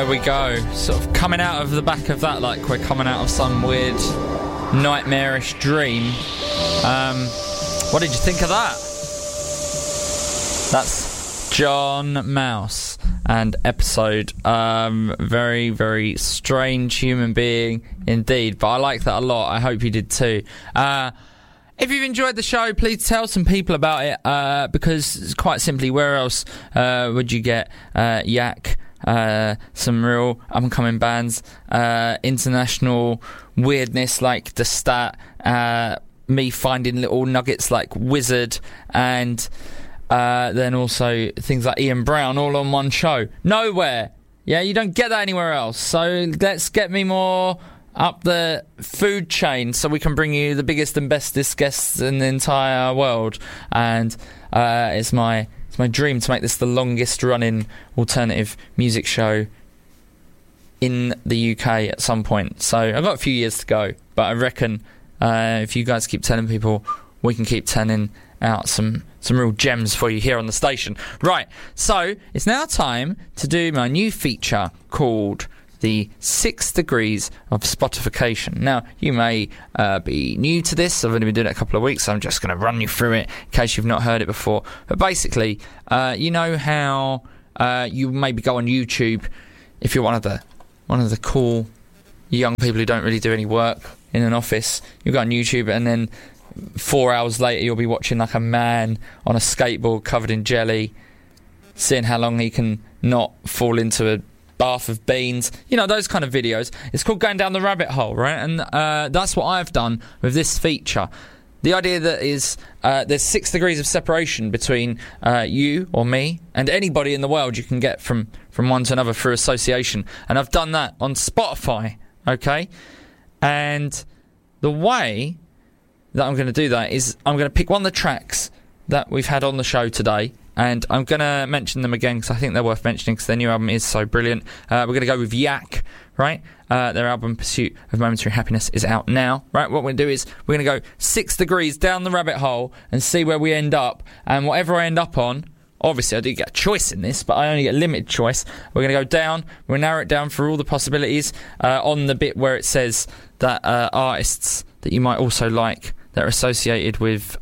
There we go. Sort of coming out of the back of that like we're coming out of some weird nightmarish dream. What did you think of that? That's John Mouse and Episode. Very, very strange human being indeed, but I like that a lot. I hope you did too. If you've enjoyed the show, please tell some people about it, because quite simply, where else would you get Yak, some real up-and-coming bands, international weirdness like The Stat, me finding little nuggets like Wizard, and then also things like Ian Brown all on one show. Nowhere. Yeah, you don't get that anywhere else. So let's get me more up the food chain so we can bring you the biggest and bestest guests in the entire world. And it's my dream to make this the longest running alternative music show in the UK at some point. So I've got a few years to go, but I reckon if you guys keep telling people, we can keep turning out some real gems for you here on the station. Right, so it's now time to do my new feature called the 6 Degrees of Spotification. Now, you may be new to this. I've only been doing it a couple of weeks, so I'm just going to run you through it in case you've not heard it before. But basically, you know how you maybe go on YouTube if you're one of the cool young people who don't really do any work in an office. You go on YouTube and then 4 hours later you'll be watching like a man on a skateboard covered in jelly, seeing how long he can not fall into a bath of beans. You know, those kind of videos. It's called going down the rabbit hole, right? And that's what I've done with this feature. The idea that is there's 6 degrees of separation between you or me and anybody in the world you can get from one to another through association. And I've done that on Spotify, okay? And the way that I'm going to do that is I'm going to pick one of the tracks that we've had on the show today, and I'm going to mention them again because I think they're worth mentioning because their new album is so brilliant. We're going to go with Yak, right? Their album Pursuit of Momentary Happiness is out now, right? What we're going to do is we're going to go 6 degrees down the rabbit hole and see where we end up, and whatever I end up on, obviously I do get a choice in this, but I only get a limited choice. We're going to go down, we're going to narrow it down for all the possibilities on the bit where it says that artists that you might also like that are associated with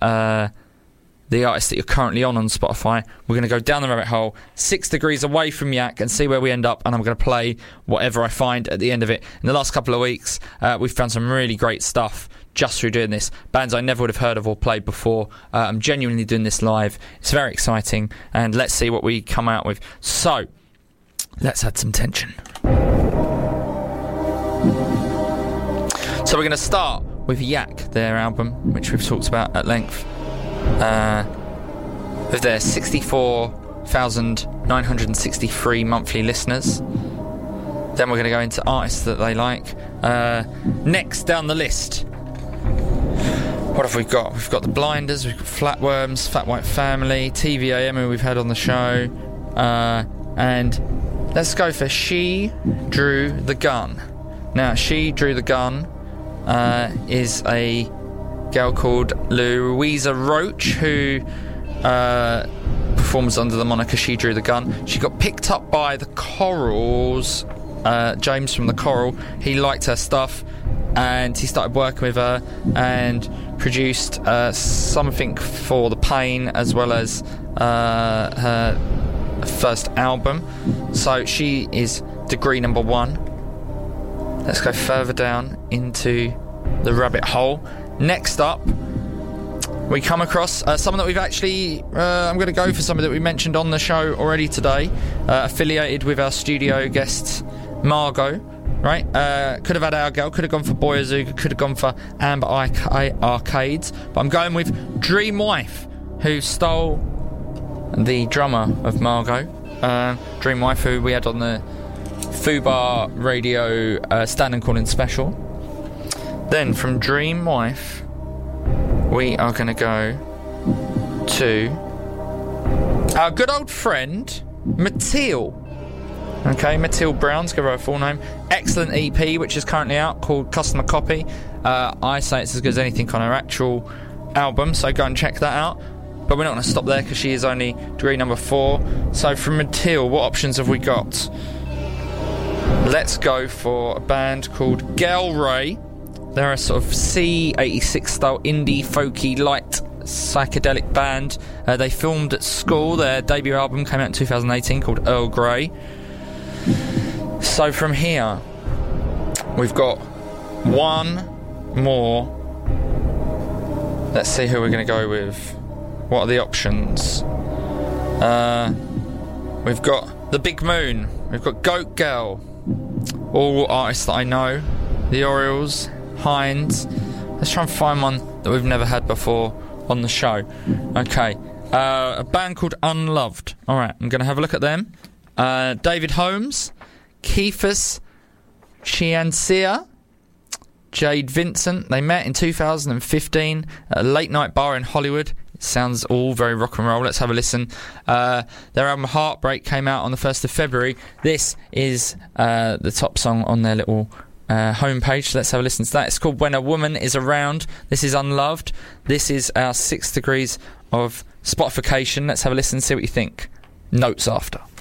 the artist that you're currently on Spotify. We're going to go down the rabbit hole 6 degrees away from Yak and see where we end up, and I'm going to play whatever I find at the end of it. In the last couple of weeks we've found some really great stuff just through doing this, bands I never would have heard of or played before. I'm genuinely doing this live. It's very exciting, and let's see what we come out with. So let's add some tension. So we're going to start with Yak, their album, which we've talked about at length, with their 64,963 monthly listeners. Then we're going to go into artists that they like. Next down the list, what have we got? We've got the Blinders, we've got Flatworms, Fat White Family, TVAM, who we've had on the show, and let's go for She Drew the Gun. Now, She Drew the Gun is a girl called Louisa Roach, who performs under the moniker She Drew the Gun. She got picked up by the Corals. James from the Coral, he liked her stuff and he started working with her and produced something for The Pain as well as her first album. So she is degree number 1. Let's go further down into the rabbit hole. Next up, we come across someone that we've actually I'm going to go for something that we mentioned on the show already today, affiliated with our studio guest Margot, right? Could have had Our Girl, could have gone for Boy Azooka, could have gone for Amber Arcades, but I'm going with Dream Wife, who stole the drummer of Margot. Dream Wife, who we had on the Fubar Radio Stand and Call In special. Then from Dream Wife we are going to go to our good old friend Mathilde. Okay, Mathilde Brown's give her a full name. Excellent EP which is currently out called Customer Copy. I say it's as good as anything on her actual album, so go and check that out. But we're not going to stop there because she is only degree number 4. So from Mathilde, what options have we got? Let's go for a band called Galray. They're a sort of C86 style indie folky light psychedelic band. They filmed at school. Their debut album came out in 2018 called Earl Grey. So from here we've got one more. Let's see who we're going to go with. What are the options? We've got The Big Moon. We've got Goat Girl. All artists that I know. The Orioles, Hinds. Let's try and find one that we've never had before on the show. Okay. A band called Unloved. Alright, I'm going to have a look at them. David Holmes, Kephas Chiancia, Jade Vincent. They met in 2015 at a late night bar in Hollywood. It sounds all very rock and roll. Let's have a listen. Their album Heartbreak came out on the 1st of February. This is the top song on their little homepage. Let's have a listen to that. It's called When a Woman Is Around. This is Unloved. This is our 6 degrees of Spotification. Let's have a listen and see what you think. Notes after.